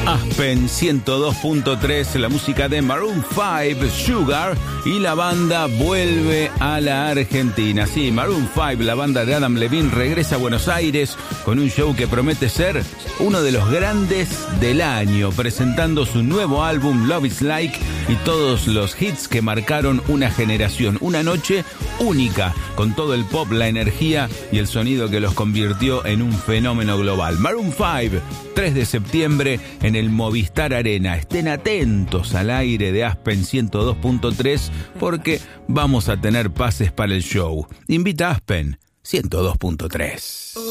Aspen 102.3, la música de Maroon 5, Sugar, y la banda vuelve a la Argentina. Sí, Maroon 5, la banda de Adam Levine, regresa a Buenos Aires con un show que promete ser uno de los grandes del año, presentando su nuevo álbum Love Is Like y todos los hits que marcaron una generación. Una noche única, con todo el pop, la energía y el sonido que los convirtió en un fenómeno global. Maroon 5, 3 de septiembre en el Movistar Arena. Estén atentos al aire de Aspen 102.3 porque vamos a tener pases para el show. Invita a Aspen 102.3.